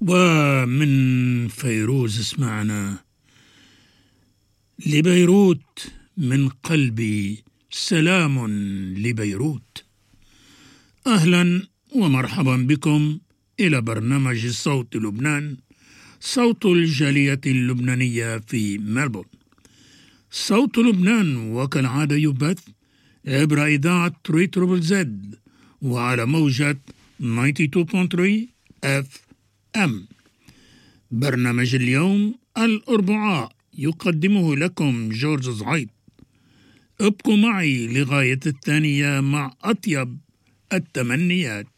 ومن فيروز اسمعنا لبيروت من قلبي سلام لبيروت. أهلا ومرحبا بكم إلى برنامج صوت لبنان، صوت الجالية اللبنانية في ملبورن. صوت لبنان وكالعادة يبث عبر إذاعة 3ZZZ وعلى موجة 92.3 FM. برنامج اليوم الأربعاء يقدمه لكم جورج زعيط. ابقوا معي لغاية الثانية مع أطيب التمنيات.